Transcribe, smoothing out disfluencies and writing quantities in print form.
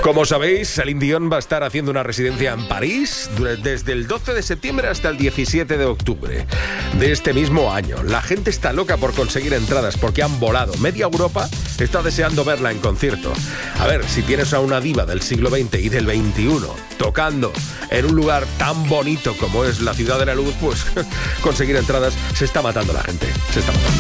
Como sabéis, Celine Dion va a estar haciendo una residencia en París desde el 12 de septiembre hasta el 17 de octubre de este mismo año. La gente está loca por conseguir entradas porque han volado. Media Europa está deseando verla en concierto. A ver, si tienes a una diva del siglo XX y del XXI tocando en un lugar tan bonito como es la Ciudad de la Luz, pues conseguir entradas se está matando la gente. Se está matando.